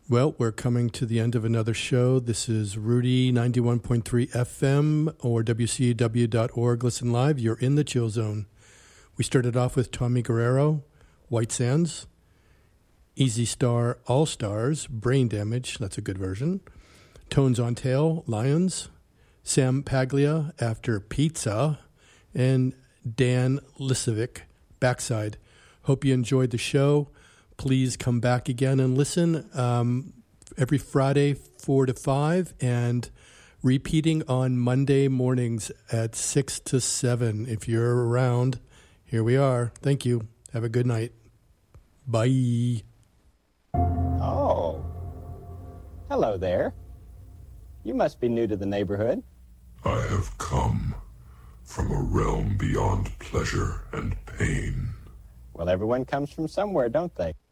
Well, we're coming to the end of another show. This is Rudy 91.3 FM or WCW.org. Listen live. You're in the chill zone. We started off with Tommy Guerrero, White Sands, Easy Star All Stars, Brain Damage. That's a good version. Tones on Tail, Lions, Sam Paglia, After Pizza, and Dan Lisovic, Backside. Hope you enjoyed the show. Please come back again and listen every Friday, 4 to 5, and repeating on Monday mornings at 6 to 7. If you're around, here we are. Thank you. Have a good night. Bye. Oh. Hello there. You must be new to the neighborhood. I have come from a realm beyond pleasure and pain. Well, everyone comes from somewhere, don't they?